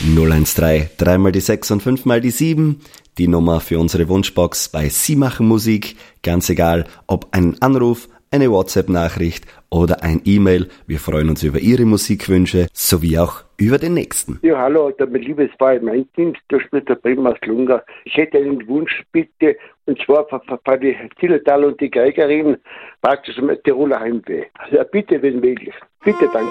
013 3 mal die 6 und 5 mal die 7. Die Nummer für unsere Wunschbox bei Sie machen Musik. Ganz egal, ob ein Anruf, eine WhatsApp-Nachricht oder ein E-Mail. Wir freuen uns über Ihre Musikwünsche sowie auch über den nächsten. Ja, hallo, mein liebes Paar, mein Dienst, da spielt der Bremer aus Lunga. Ich hätte einen Wunsch, bitte, und zwar von die Zillertal und die Geigerin, praktisch am Tiroler Heimweh. Also bitte, wenn möglich. Bitte, danke.